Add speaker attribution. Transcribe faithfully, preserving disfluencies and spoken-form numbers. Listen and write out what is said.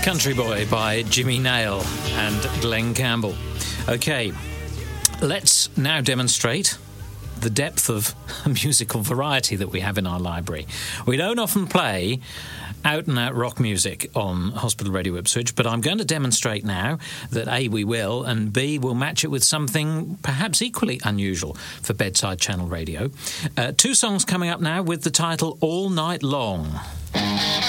Speaker 1: Country Boy by Jimmy Nail and Glenn Campbell. Okay, let's now demonstrate the depth of musical variety that we have in our library. We don't often play out-and-out rock music on Hospital Radio Ipswich, but I'm going to demonstrate now that A, we will, and B, we'll match it with something perhaps equally unusual for bedside channel radio. Uh, two songs coming up now with the title All Night Long.